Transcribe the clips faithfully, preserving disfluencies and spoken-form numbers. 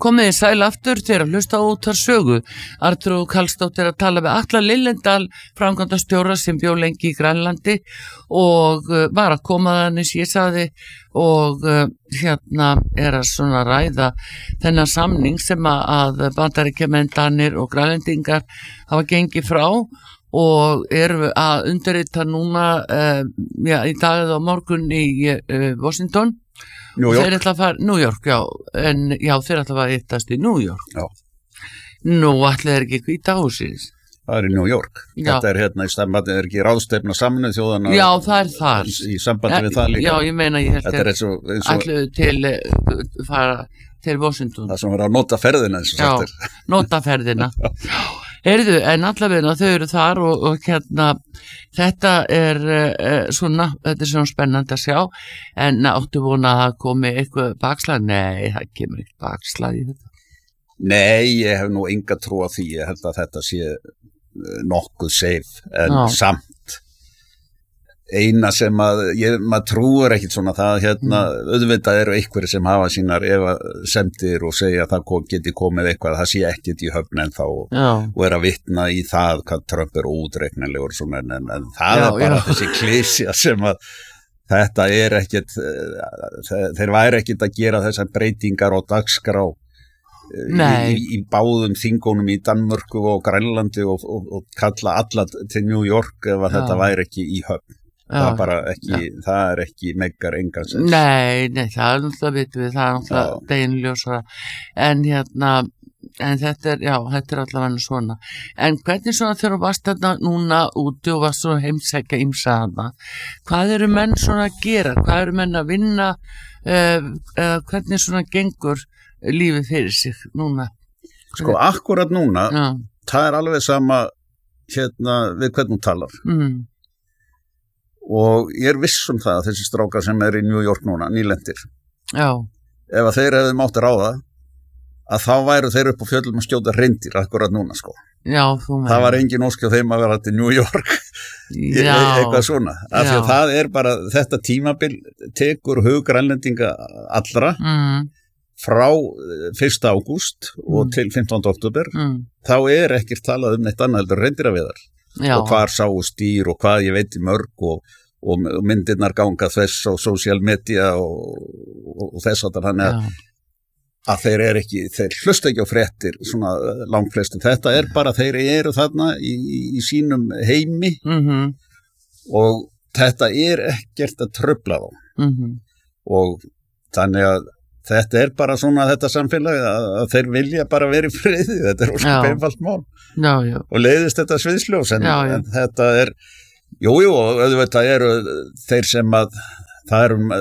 Komið þið sæl aftur þegar að hlusta á Útvarpssögu. Arnþrúður Karlsdóttir að tala við Atla Lillendal, framkvæmdastjóra sem bjó lengi í Grænlandi og uh, var að koma þannig sem ég sagði og uh, hérna er að svona ræða þennan samning sem að, að Bandaríkjamenn, Danir og Grænlendingar hafa gengið frá og eru að undirrita núna uh, já, í dag eða á morgun í uh, Washington. New York. Þeir ætla að fara, New York, já, en já, þeir ætla að fara hittast í New York. Já. Nú ætla þeir ekki Hvíta húsið. Það er í New York. Já. Þetta er hérna í sambandi, er ekki ráðstefna Sameinuðu þjóðanna. Já, það er þar. Í sambandi ja, við það líka. Já, ég meina, ég held þetta er eins og, eins og ætlu til uh, fara til Washington. Það sem er að nota ferðina, eins og sagt er. Já, nota ferðina. Heyrðu, en allavega þau eru þar og, og hérna, þetta er uh, svona, þetta er svona spennandi að sjá, en áttu vona að það komi eitthvað bakslag? Nei, það kemur eitthvað bakslag í þetta. Nei, ég hef nú enga trú á því, ég held að þetta sé nokkuð safe, en Já. samt eina sem að, ég, maður trúur ekkit svona það, hérna, mm. auðvitað eru einhverjir sem hafa sínar efasemdir og segja að það kom, geti komið eitthvað, það sé ekkit í höfn en þá og, og er að vitna í það hvað Trump er útreiknanlegur svona, en, en það já, er bara já. þessi klísja sem að þetta er ekkit, þeir væri ekkit að gera þessar breytingar og dagskrá í, í, í báðum þingunum í Danmörku og Grænlandi og, og, og kalla alla til New York ef að þetta væri ekki í höfn. Það er bara ekki, já. það er ekki megar engansins. Nei, nei, það er náttúrulega vitum við, það er náttúrulega deginljósara, en hérna, en þetta er, já, þetta er allavega svona. En hvernig svona þegar þú varst þarna núna úti og varst svona heimsækja ýmsa þarna, hvað eru menn svona að gera, hvað eru menn að vinna, uh, uh, hvernig svona gengur lífið fyrir sig núna? Sko, akkurat núna, já. það er alveg sama hérna við hvernig þú talar. Mm. Og ég er viss um það að þessi strákar sem er í New York núna, nýlendir, já. ef að þeir hefðu mátt ráða að þá væru þeir upp á fjöllum að skjóta hreindýr akkurat núna sko. Já, þú meina. Það var engin ósk á þeim að vera til New York já. eitthvað svona af því að það er bara, þetta tímabil tekur hug grænlendinga allra mm. frá fyrsta ágúst mm. og til fimmtánda október mm. þá er ekkert talað um neitt annað heldur hreindýraveiðar. Já. Og hvar sáust dýr og hvað ég veit í mörg og, og myndirnar ganga þess á social media og, og, og þess að þannig að, að þeir er ekki, þeir hlusta ekki á fréttir svona langflestin. Þetta er bara, þeir eru þarna í, í sínum heimi mm-hmm. og þetta er ekkert að trufla þá mm-hmm. og þannig að þetta er bara svona þetta samfélag að, að þeir vilja bara vera í friði, þetta er óskup einfalt mál já, já. og leiðist þetta sviðsljós en, já, já. en þetta er, jújú jú, og auðvitað eru þeir sem að það eru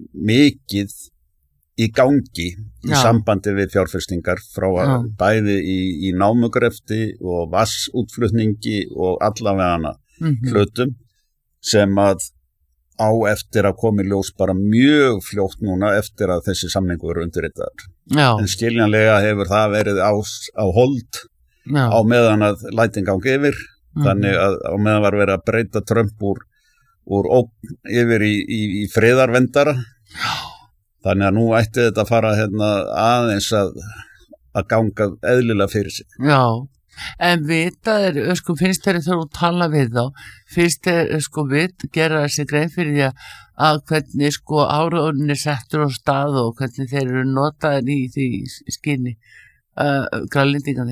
mikið í gangi í já. sambandi við fjárfestingar frá að já. bæði í, í námugrefti og vassútflutningi og allavega mm-hmm. hlutum sem að á eftir að komi ljós bara mjög fljótt núna eftir að þessi samningur eru undirritaður. En skiljanlega hefur það verið á, á hold Já. á meðan að lætin gangi yfir, mm. þannig að á meðan var verið að breyta Trump úr, úr ógn yfir í, í, í friðarvendara. Já. Þannig að nú ætti þetta að fara hérna, aðeins að, að ganga eðlilega fyrir sig. Já. En vita þeir, sko, finnst þeir þú tala við þá, finnst þeir, sko, við gera þessi grein fyrir því að hvernig, sko, áraðurinn er settur á stað og hvernig þeir eru notaðir í því skinni, uh, grænlendingarnir.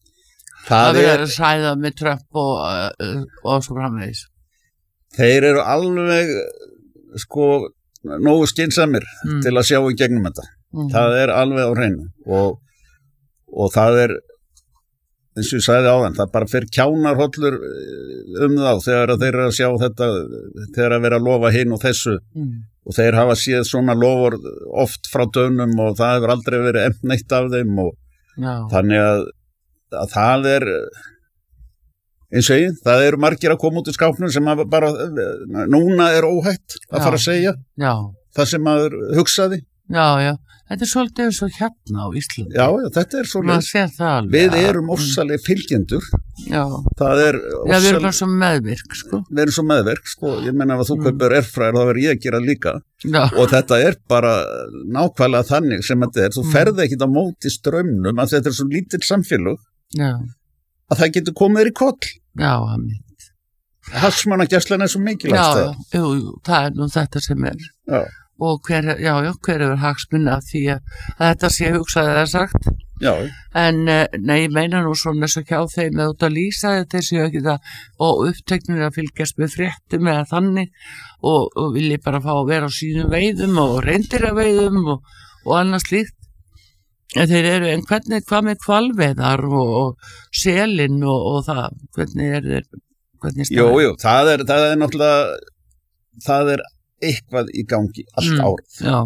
Það er að sæða með Trump og, uh, og svo framvegis. Þeir eru alveg, sko, nógu skynsamir mm. til að sjá í gegnum þetta. Mm. Það er alveg á hreinu og, og það er, eins og ég sagði áðan, það bara fyrir kjánarhollur um þá þegar þeir eru að sjá þetta, þegar að vera að lofa hinn og þessu mm. og þeir hafa séð svona lofur oft frá dönum og það hefur aldrei verið efn neitt af þeim og Já. þannig að, að það er, eins og ég, það eru margir að koma út í skápnum sem bara, núna er óhætt að Já. fara að segja Já. það sem maður hugsaði. Já, já. Þetta er svolítið eins og hérna á Íslandi. Já, já, þetta er Maður svolítið. sér það alveg. Við erum ofsalega fylgjendur. Já. Það er Já, við erum ofsalega, bara svo meðvirk, sko. við erum svo meðverk, sko. Ég meina að þú kaupir airfryer, þá verður ég að gera líka. Já. Og þetta er bara nákvæmlega þannig sem þetta er. Þú ferði ekkit á móti straumnum að þetta er svo lítill samfélög Já. að það getur komið þér í koll. Já, amen. Hagsmunagæslan er svo mikilvægt. Já, já, jú, jú, það er nú þetta sem er. Já. Og hver, já, já, hver hefur hagsmunni af því að, að þetta sé hugsað eða sagt. Já. En, nei, ég meina nú svona þess að hjá þeim eða út að lýsa þetta séu ekki það og uppteknir að fylgjast með fréttum eða þannig og, og vilji bara fá að vera á sínum veiðum og reyndir að veiðum og, og annars slíkt. En þeir eru, en hvernig, hvað með hvalveiðar og, og selin og, og það, hvernig er þeir, hvernig Jú, jú, það er, það er náttúrulega, það er eitthvað í gangi allt Mm, árið Já,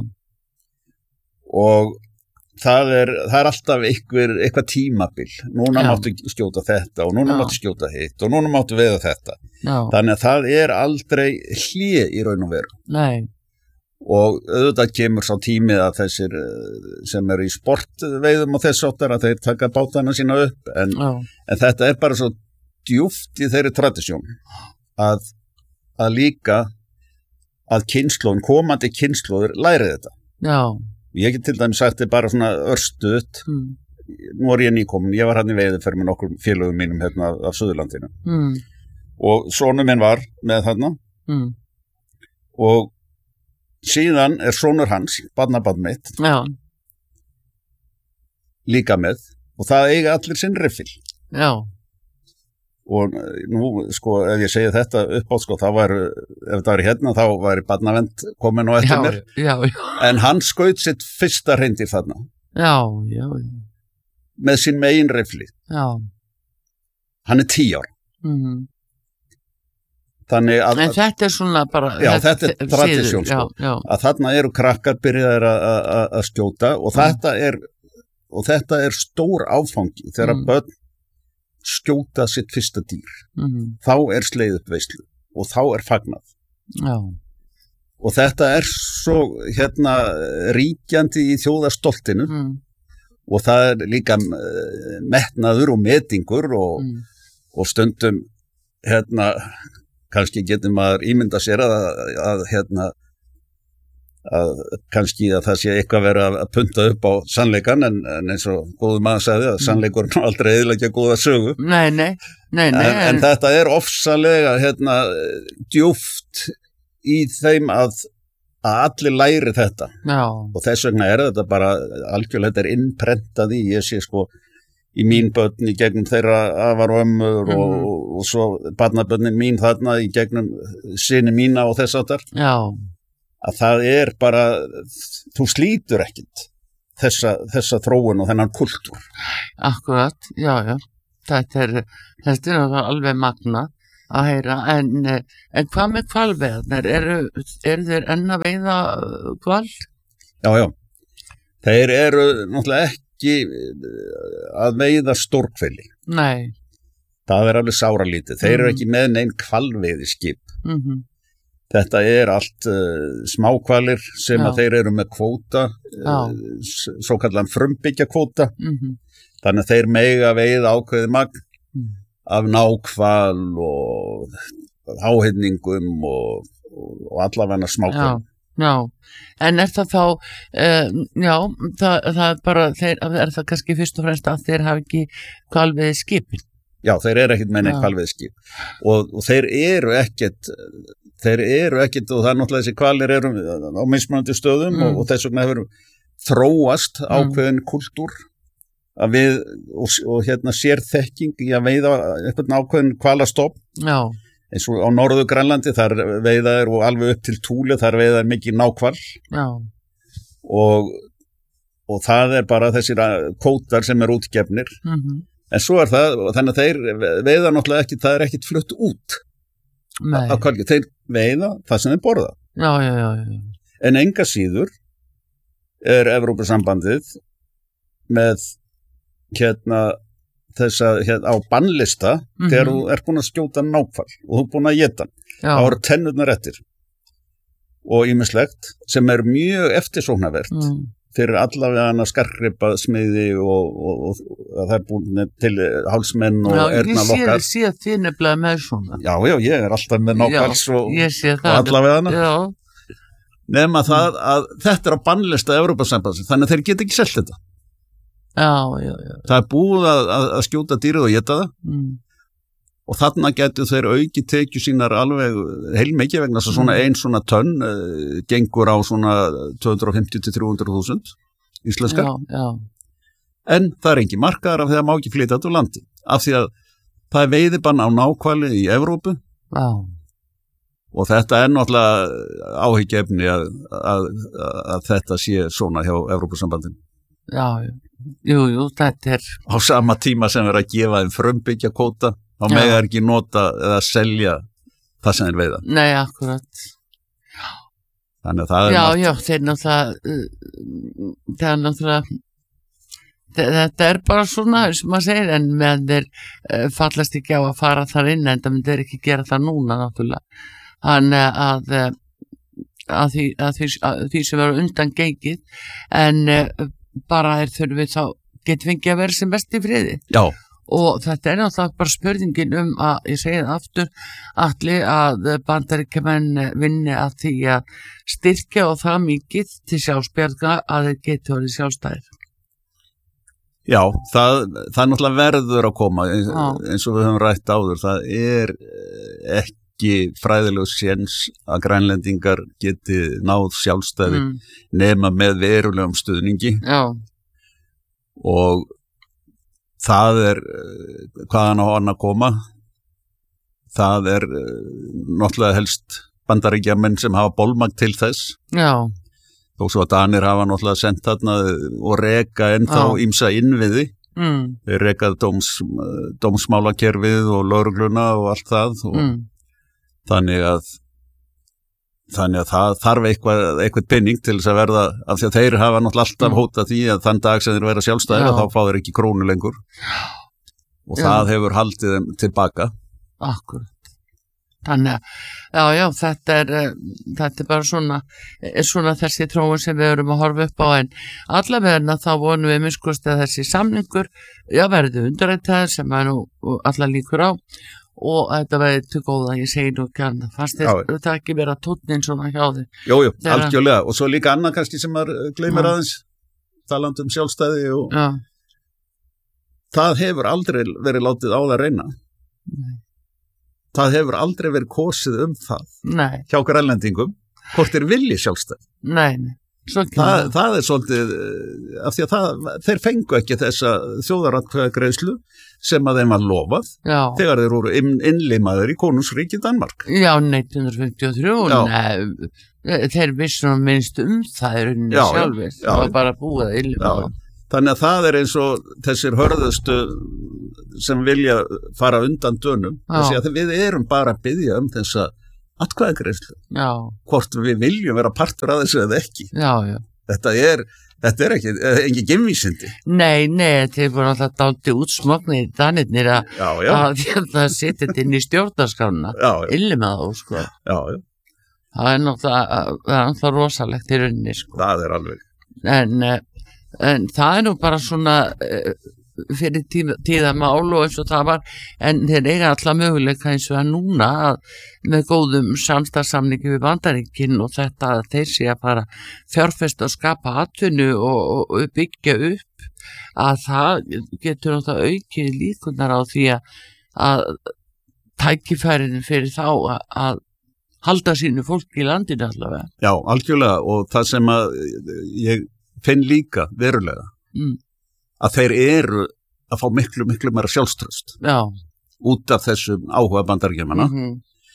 og það er, það er alltaf eitthvað, eitthvað tímabil. Núna Já. máttu skjóta þetta og núna Já. máttu skjóta hitt og núna máttu veiða þetta. já, Þannig að það er aldrei hlé í raun og veru. nei, Og auðvitað kemur sá tímið að þessir eh, sem eru í sportveiðum og þess áttar að þeir taka bátana sína upp en, já, en þetta er bara svo djúpt í þeirri tradisjón að, að líka að kynnslóðin, komandi kynnslóður læri þetta. já, Ég get til dæmis sagt þið bara svona örstuðt, mm, nú er ég nýkomin, ég var hann í veiði fyrir með nokkur félögum mínum hérna af, af Suðurlandinu mm, og sonur minn var með þarna mm, og síðan er sonur hans, barnabarn mitt, já, líka með og það eiga allir sinn riffil já, og nú sko ef ég segi þetta upp á sko þá væri, ef það væri hérna þá væri barnavend komin og eftir já, mér já, já, en hann skaut sitt fyrsta reyndir þarna já, já, með sín megin riffli, já, hann er tíu ára mm. þannig að, En þetta er svona bara... já þetta er tradisjón já, sko já, að þarna eru krakkar byrjaðir að- að að skjóta og þetta er og þetta er stór áfangi þegar Mm. börn skjóta sitt fyrsta dýr mm, þá er sleið upp veislu og þá er fagnað já, og þetta er svo hérna ríkjandi í þjóðarstoltinu mm, og það er líka eh, metnaður og metingur og, mm, og stundum hérna kannski getur maður ímynda sér að, að hérna að kannski að það sé eitthvað verið að að punta upp á sannleikan en, en eins og góður maður sagði að sannleikur er aldrei eðilegja góða sögu nei, nei, nei, nei, en, en þetta er ofsalega hérna djúft í þeim að, að allir læri þetta já, og þess vegna er þetta bara algjörlega þetta er innprentað í, ég sé sko í mín börn í gegnum þeirra afar og ömmur og, og svo barnabörnin mín þarna í gegnum syni mína og þess áttar já, að það er bara þú slítur ekkit þessa, þessa þróun og þennan kultúr akkurat, já, já, þetta er, þetta er alveg magna að heyra, en, en hvað með hvalveiðarnar, eru, eru þeir enn að veiða uh, hval? já, já, þeir eru náttúrulega ekki að veiða stórkveli Nei, það er alveg sáralítið, þeir eru Mm. ekki með neinn hvalveiðiskip mhm, þetta er allt uh, smákvalir sem Já. að þeir eru með kvóta Já. uh, svo kallan frumbyggja kvóta mhm, þannig að þeir mega veiða ákveðið magn Mm. af nákval og háhinningum og, og, og allavega já, smákval já, en er það þá, uh, já, það, það er bara, þeir, er það kannski fyrst og fremst að þeir hafi ekki hvalveiði skipin? já, þeir eru ekkert með neitt Já. hvalveiðskip og, og þeir eru ekkert þeir eru ekkert og það er náttúrulega þessi hvalir eru á mismunandi stöðum Mm. og, og þess vegna hefur þróast Mm. ákveðin kultúr að við og, og hérna sér þekking í að veiða einhvern ákveðin hvalastofn Já, eins og á norðu Grænlandi þar veiðaður og alveg upp til Túli þar veiðaður mikið nákval já, og, og það er bara þessir kvótar sem er útgefnir mhm, en svo er það, og þannig að þeir veiða náttúrulega ekki, það er ekkit flutt út nei, af hvalgi, þeir veiða það sem þeir borða já, já, já, já, en enga síður er Evrópusambandið með hérna þess að hérna, á bannlista Mhm. þegar þú ert búin að skjóta nákvæl og þú ert búin að geta já, þá eru tennurnar eftir og ýmislegt sem er mjög eftirsóknarvert mm, fyrir allavega hana skarkripa smiði og, og, og, og það er búin til hálsmenn og eyrnalokkar. Já, ég sé þið nefnilega með svona. Já, já, ég er alltaf með nákvæls og, og allavega hana. Já. Nefna mm. það að þetta er á bannlista Evrópusambandsins, þannig að þeir geta ekki selt þetta. Já, já, já. Það er búið að, að, að skjóta dýrið og éta það. Mm. Og þarna getur þeir auki tekju sínar alveg heilmikið vegna þess að svona ein svona tönn uh, gengur á svona tvö hundruð og fimmtíu til þrjú hundruð þúsund íslenskar. Já, já. En það er engin markaðar af því að má ekki flytja þetta úr landi. Af því að það er veiðibann á nákvæli í Evrópu. Já. Og þetta er náttúrulega áhyggjefni að, að, að, að þetta sé svona hjá Evrópusambandinu. Já, jú, jú, þetta er... Á sama tíma sem er að gefa þeim frumbyggja kvóta. Þá mega er ekki nota eða selja það sem þeir veiða. Nei, akkurat. Þannig að það er... Já, nátt... já, þeir náttúrulega, það er náttúrulega, þetta er bara svona, sem maður segir, en meðan þeir uh, fallast ekki á að fara þar inn, en það myndir þeir ekki gera það núna, náttúrulega. Þannig að, að, því, að, því, að því sem verður undan gengið, en uh, bara er þurfið þá, getur fengið að vera sem best í friði. Já. Og þetta er náttúrulega bara spurningin um að, ég segi það aftur, allir að Bandaríkjamenn vinni að því að styrkja og það mikið til sjálfsbjarga að þeir geti orðið sjálfstæðir. Já, það, það er náttúrulega verður að koma, eins, eins og við höfum rætt áður, það er ekki fræðilegur séns að grænlendingar geti náð sjálfstæði mm. nema með verulegum stuðningi. Já. Og það er hvaðan á hann að koma. Það er náttúrulega helst Bandaríkjamenn sem hafa bolmagn til þess. Já. Þó svo að Danir hafa náttúrulega sendt þarna og reka ennþá ýmsa innviði. Mm. Þeir rekað dóms, dómsmálakerfið og lögregluna og allt það. Og mm. Þannig að Þannig að það þarf eitthvað, eitthvað penning til þess að verða, af því að þeir hafa náttúrulega alltaf hótað því að þann dag sem þeir vera sjálfstæðir þá fá þeir ekki krónu lengur og já. Það hefur haldið þeim tilbaka. Akkurat. Þannig að, já, já, þetta er, þetta er bara svona, er svona þessi þróun sem við erum að horfa upp á en allavega þá vonum við minnskost að þessi samningur, já, verður undirreitaður sem er nú alla líkur á. Og þetta verði til góða, ég segi nú ekki annað, fannst þetta ekki vera tónnin svona hjá þig? Jú, jú, Þeirra... algjörlega, og svo líka annað kannski sem maður gleymir ja. aðeins, taland um sjálfstæði og ja. það hefur aldrei verið látið á það reyna. Nei. Það hefur aldrei verið kosið um það Nei. hjá grænlendingum, hvort er vilji sjálfstæði. Nei, nei. Það, það er svolítið, af því að það, þeir fengu ekki þessa þjóðaratkvæðagreiðslu sem að þeim var lofað Já. þegar þeir voru inn, innlimaður í Konungsríki Danmark. Já, nítján hundruð fimmtíu og þrjú, Nei, þeir vissum minnst um það er unni sjálfur, það var bara búið að innlimaða. Þannig að það er eins og þessir hörðustu sem vilja fara undan dönum, þessi að við erum bara að biðja um þessa atkvæðagreiðslu. Já. Hvort við viljum vera partur að þessu eða ekki. Já, já. Þetta er, þetta er ekki, engin geimvísindi. Nei, nei, þeir voru alltaf dálítið útsmognir danirnir að, að það setja inn í stjórnarskrána. Já, já. Illi með þá, sko. Já, já. Það er náttúrulega, það er náttúrulega rosalegt í rauninni, sko. Það er alveg. En, en það er nú bara svona fyrir tíða, tíðamál og eins og það var, en þeir eiga alltaf möguleika eins og það núna að með góðum samstarfssamningi við Bandaríkin og þetta að þeir sé að fara fjárfest og skapa atvinnu og, og byggja upp að það getur náttúrulega aukið líkunar á því að, að tækifærin fyrir þá að, að halda sínu fólki í landinu allavega. Já, algjörlega og það sem að ég finn líka verulega mm. að þeir eru að fá miklu, miklu meira sjálfströst Já. út af þessum áhuga Bandaríkjamanna mm-hmm.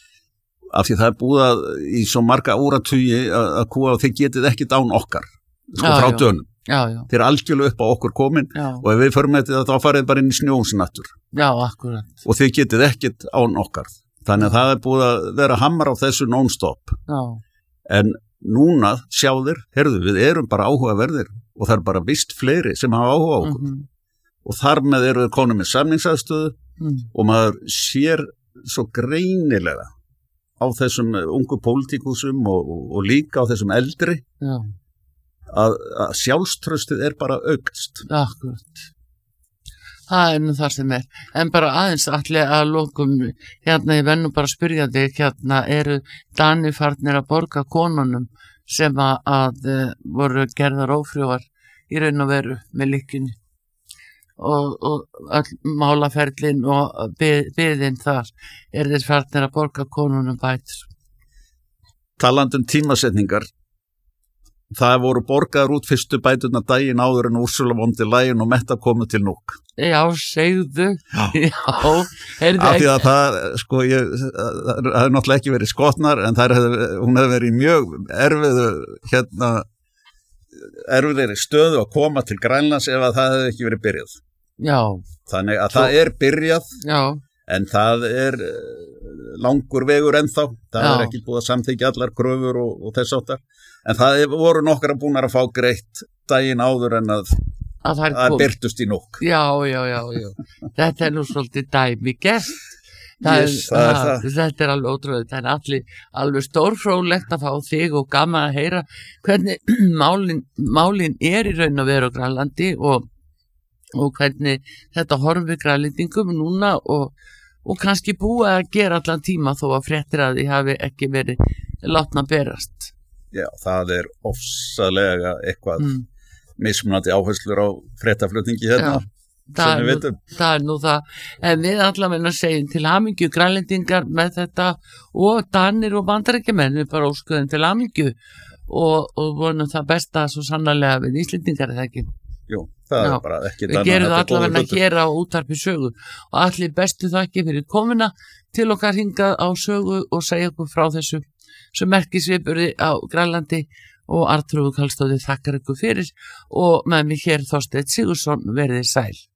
af því það er búið að í svo marga áratugi að, að kúa og þeir getið ekki dán okkar sko já, frá já. dönum. Já, já. Þeir er algjörlega upp á okkur komin já. og ef við förum þetta þá farið bara inn í snjósnattur. Já, akkurat. Og þeir getið ekkit án okkar. Þannig að það er búið að vera hamar á þessu non-stop. Já. En núna sjáðir, herðu, við erum bara áhugaverðir og það er bara vist fleiri sem hafa áhuga á okkur. Mm-hmm. Og þar með eru við konum með samningsaðstöðu mm. og maður sér svo greinilega á þessum ungu pólitíkusum og, og, og líka á þessum eldri Já. að, að sjálfströstið er bara aukst. Akkurat. Það er nú það sem er. En bara aðeins allir að lokum, hérna ég verð nú bara að spyrja þig, hérna eru Danir farnir að borga konunum sem að, að voru gerðar ófrjóar í raun og veru með lykkjunni og, og all málaferlin og byð, byðin þar, er þeir farnir að borga konunum bætur. Talandum tímasetningar, það voru borgaðar út fyrstu bæturna daginn áður en Úrsula von der Leyen og Metta komu til Nuuk. Já, segðu. Já. Já, heyrðu af því að það, sko, ég, það hefði náttúrulega ekki verið skotnar, en það hefði, hún hefði verið mjög erfiðu, hérna, erfiðri stöðu að koma til Grænlands ef að það hefði ekki verið byrjað. Já. Þannig að Svo, það er byrjað, já. En það er langur vegur ennþá, það já. er ekki búið að samþykja allar kröfur og, og þess áttar, en það voru nokkra búnar að fá greitt daginn áður en að að það byrtust í Nuuk. Já, já, já, já. Þetta er nú svolítið dæmi gert. Það yes, er, það er það. það. Þetta er alveg ótrúlega. Það er allir, alveg stórfróðlegt að fá þig og gaman að heyra hvernig málin, málin er í raun og veru á Grænlandi og, og hvernig þetta horfir grænlendingum núna og, og kannski búið að gera allan tíma þó að fréttir að því hafi ekki verið látna berast. Já, það er ofsalega eitthvað mm. mismunandi áherslur á fréttaflutningi hérna. Já. Það er, nú, það er nú það, en við allavega segjum til hamingju grænlendingar með þetta og Danir og Bandaríkjamenn við bara óskuðum til hamingju og, og vonum það besta svo sannarlega við Íslendingar, eða ekki? Jú, það Já. er bara ekki við gerum það allavega hér á Útvarpi Sögu og allir bestu þakki fyrir komuna til okkar hingað á Sögu og segja okkur frá þessu sem merkisviðburði á Grænlandi og Arnþrúður Karlsdóttir þakkar ykkur fyrir og með mig hér Þorsteinn Sigurðsson, verið sæl.